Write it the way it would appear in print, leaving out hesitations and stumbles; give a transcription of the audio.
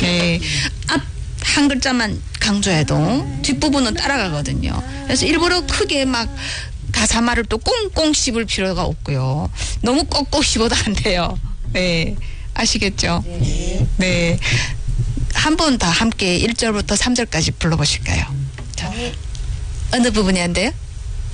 네. 앞 한 글자만 강조해도 뒷부분은 따라가거든요. 그래서 일부러 크게 막 가사말을 또 꽁꽁 씹을 필요가 없고요. 너무 꼭꼭 씹어도 안 돼요. 네. 아시겠죠? 네. 한 번 더 함께 1절부터 3절까지 불러보실까요? 자, 어느 부분이 안 돼요?